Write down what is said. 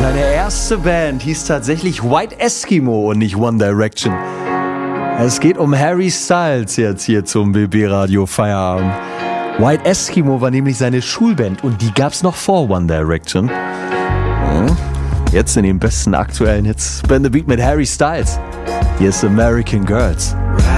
Seine erste Band hieß tatsächlich White Eskimo und nicht One Direction. Es geht um Harry Styles jetzt hier zum BB Radio Feierabend. White Eskimo war nämlich seine Schulband und die gab's noch vor One Direction. Jetzt in den besten aktuellen Hits. Spin the Beat mit Harry Styles. Hier ist American Girls.